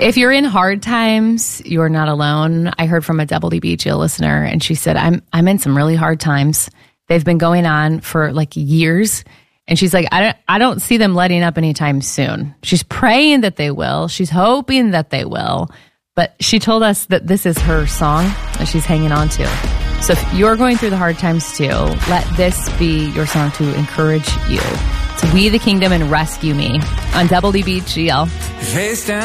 If you're in hard times, you're not alone. I heard from a WBGL listener, and she said, I'm in some really hard times. They've been going on for like years. And she's like, I don't see them letting up anytime soon. She's praying that they will. She's hoping that they will. But she told us that this is her song that she's hanging on to. So if you're going through the hard times too, let this be your song to encourage you. It's We the Kingdom and Rescue Me on WBGL.